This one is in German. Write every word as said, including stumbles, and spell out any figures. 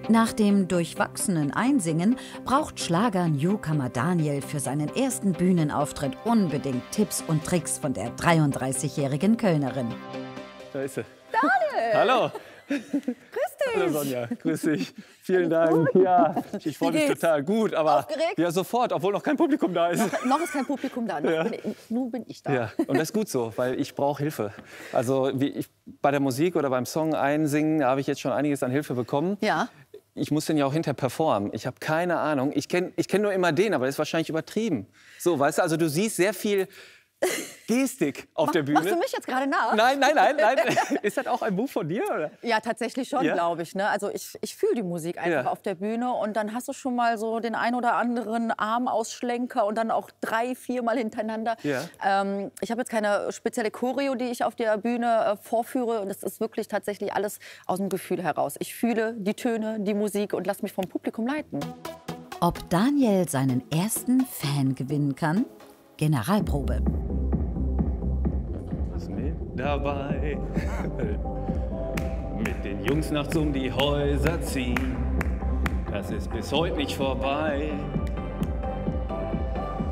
Nach dem durchwachsenen Einsingen braucht Schlager-Newcomer Daniel für seinen ersten Bühnenauftritt unbedingt Tipps und Tricks von der dreiunddreißigjährigen Kölnerin. Da ist sie. Daniel! Hallo! Grüß dich! Hallo Sonja, grüß dich. Vielen Dank. Ja, ich freue mich total gut, aber Aufgeregt? ja sofort, obwohl noch kein Publikum da ist. Noch, noch ist kein Publikum da, noch Ja. bin ich, nun bin ich da. Ja, und das ist gut so, weil ich brauche Hilfe. Also wie ich bei der Musik oder beim Song einsingen habe ich jetzt schon einiges an Hilfe bekommen. Ja. Ich muss den ja auch hinterher performen. Ich habe keine Ahnung. Ich kenne ich kenn nur immer den, aber das ist wahrscheinlich übertrieben. So, weißt du, also du siehst sehr viel Gestik auf Mach, der Bühne. Machst du mich jetzt gerade nach? Nein, nein, nein, nein. Ist das auch ein Move von dir, oder? Ja, tatsächlich schon, Ja? glaube ich. Ne? Also ich, ich fühle die Musik einfach Ja. auf der Bühne und dann hast du schon mal so den ein oder anderen Armausschlenker und dann auch drei, viermal hintereinander. Ja. Ähm, ich habe jetzt keine spezielle Choreo, die ich auf der Bühne äh, vorführe. Und das ist wirklich tatsächlich alles aus dem Gefühl heraus. Ich fühle die Töne, die Musik und lasse mich vom Publikum leiten. Ob Daniel seinen ersten Fan gewinnen kann? Generalprobe. Was mit dabei? Mit den Jungs nachts um die Häuser ziehen. Das ist bis heute nicht vorbei.